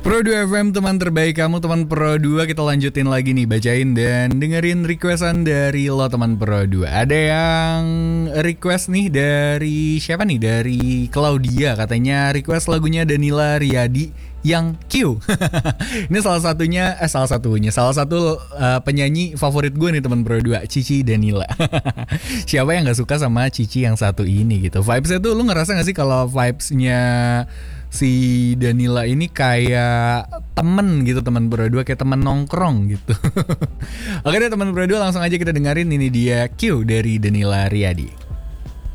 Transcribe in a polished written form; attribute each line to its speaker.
Speaker 1: Pro 2 FM, teman terbaik kamu, teman Pro 2. Kita lanjutin lagi nih, bacain dan dengerin requestan dari lo teman Pro 2. Ada yang request nih dari siapa nih? Dari Claudia, katanya request lagunya Danila Riyadi yang Q. Ini salah satu penyanyi favorit gue nih teman Pro 2, Cici Danila. Siapa yang gak suka sama Cici yang satu ini gitu. Vibesnya tuh, lu ngerasa gak sih kalau vibesnya si Danila ini kayak temen gitu, teman berdua, kayak temen nongkrong gitu. Oke deh teman berdua, langsung aja kita dengerin, ini dia Q dari Danila Riyadi.